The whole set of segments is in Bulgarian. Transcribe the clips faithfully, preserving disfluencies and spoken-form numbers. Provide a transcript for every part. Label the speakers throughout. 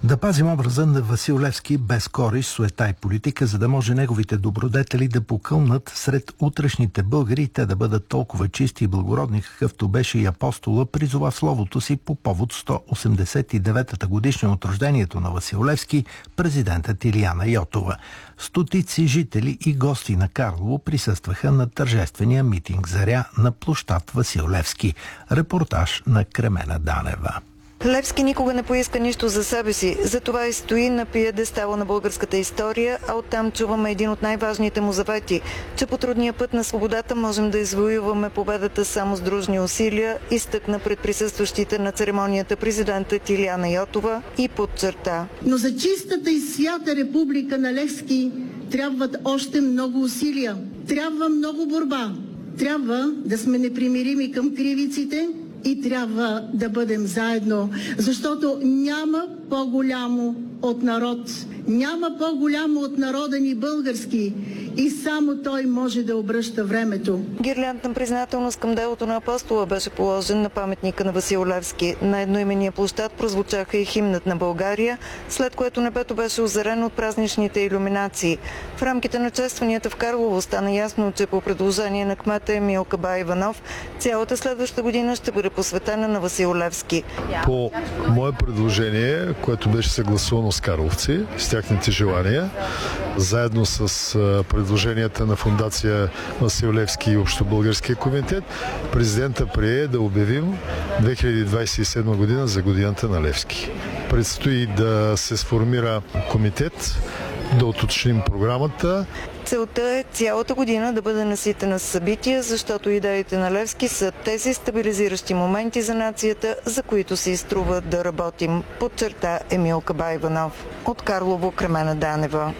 Speaker 1: Да пазим образа на Васил Левски без кориш, суета и политика, за да може неговите добродетели да покълнат сред утрешните българи и те да бъдат толкова чисти и благородни, какъвто беше и апостола, призова в словото си по повод сто осемдесет и деветата годишна от рождението на Васил Левски, президентът Илияна Йотова. Стотици жители и гости на Карлово присъстваха на тържествения митинг Заря на площад Васил Левски. Репортаж на Кремена Данева.
Speaker 2: Левски никога не поиска нищо за себе си, затова и стои на пиедестала на българската история, а оттам чуваме един от най-важните му завети, че по трудния път на свободата можем да извоюваме победата само с дружни усилия, изтъкна пред присъстващите на церемонията президентът Илияна Йотова и подчерта.
Speaker 3: Но за чистата и свята република на Левски трябват още много усилия, трябва много борба, трябва да сме непримирими към кривиците, и трябва да бъдем заедно, защото няма по-голямо от народ. Няма по-голямо от народа ни български и само той може да обръща времето.
Speaker 2: Гирлянд на признателност към делото на апостола беше положен на паметника на Васил Левски. На едноименния площад прозвучаха и химнът на България, след което небето беше озарено от празничните илюминации. В рамките на честванията в Карлово стана ясно, че по предложение на кмета Емил Кабай Иванов цялата следваща година ще бъде посветена на Васил Левски.
Speaker 4: По мое предложение, което беше съгласувано с карловци, с тяхните желания, заедно с предложенията на фондация Васил Левски и Общобългарския комитет, президента прие да обявим две хиляди двадесет и седма година за годината на Левски. Предстои да се сформира комитет, да уточним програмата.
Speaker 2: Целта е цялата година да бъде наситена с събития, защото идеите на Левски са тези стабилизиращи моменти за нацията, за които се изтрува да работим, подчерта Емил Кабай Иванов. От Карлово, Кремена Данева.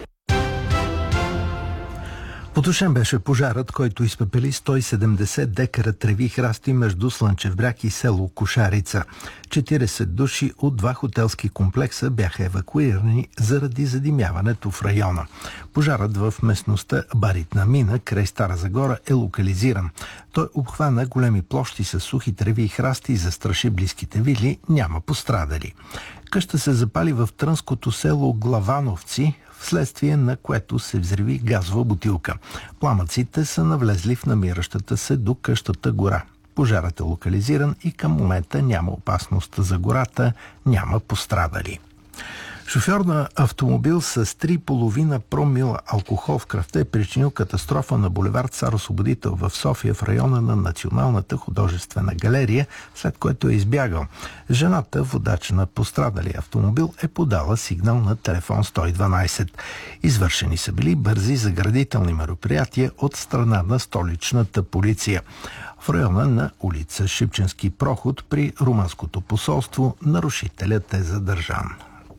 Speaker 1: Потушен беше пожарът, който изпепели сто и седемдесет декара треви и храсти между Слънчев бряг и село Кошарица. четиридесет души от два хотелски комплекса бяха евакуирани заради задимяването в района. Пожарът в местността Баритна мина край Стара Загора е локализиран. Той обхвана големи площи с сухи треви и храсти и застраши близките вили, няма пострадали. Къща се запали в трънското село Главановци, вследствие на което се взриви газова бутилка. Пламъците са навлезли в намиращата се до къщата гора. Пожарът е локализиран и към момента няма опасност за гората, няма пострадали. Шофьор на автомобил с три и половина промила алкохол в кръвта е причинил катастрофа на булевард Цар Освободител в София в района на Националната художествена галерия, след което е избягал. Жената, водач на пострадалия автомобил, е подала сигнал на телефон сто и дванадесет. Извършени са били бързи заградителни мероприятия от страна на столичната полиция. В района на улица Шипченски проход при румънското посолство нарушителят е задържан.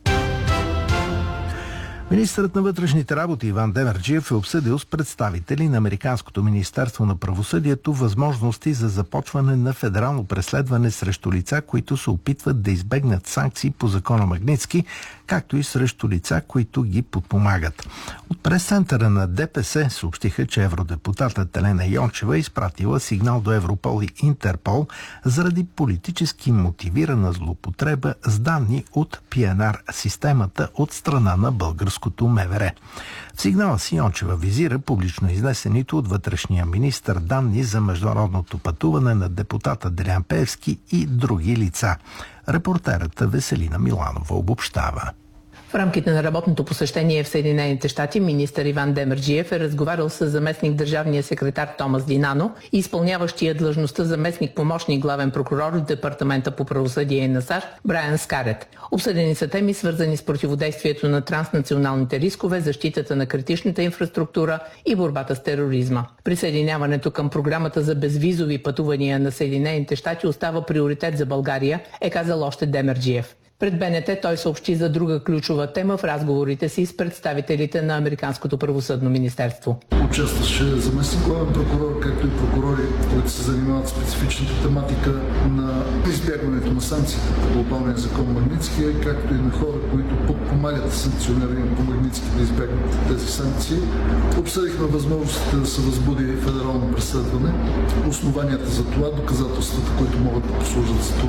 Speaker 1: Министърът на вътрешните работи Иван Демерджиев е обсъдил с представители на Американското министерство на правосъдието възможности за започване на федерално преследване срещу лица, които се опитват да избегнат санкции по закона Магнитски, както и срещу лица, които ги подпомагат. От прес-центъра на ДПС съобщиха, че евродепутатът Елена Йончева е изпратила сигнал до Европол и Интерпол заради политически мотивирана злоупотреба с данни от Пи Ен Ар системата от страна на българското МВР. В сигнала си Йончева визира публично изнесените от вътрешния министър данни за международното пътуване на депутата Делян Пеевски и други лица. Репортерът Веселина Миланова обобщава.
Speaker 5: В рамките на работното посещение в Съединените щати министър Иван Демерджиев е разговарял с заместник държавния секретар Томас Динано и изпълняващия длъжността заместник помощник главен прокурор в Департамента по правосъдие и на САЩ Брайан Скарет. Обсъдени са теми, свързани с противодействието на транснационалните рискове, защитата на критичната инфраструктура и борбата с тероризма. Присъединяването към програмата за безвизови пътувания на Съединените щати остава приоритет за България, е казал още Демерджиев. Пред Б Н Т той съобщи за друга ключова тема в разговорите си с представителите на Американското правосъдно министерство.
Speaker 6: Участваше заместник главен прокурор, както и прокурори, които се занимават с специфичната тематика на избягването на санкциите по глобалния закон Магнитски, както и на хора, които подпомагат санкциониране по Магнитски да избягнат тези санкции. Обсъдихме възможностите да се възбуди федерално преследване, основанията за това, доказателствата, които могат да послужат за това.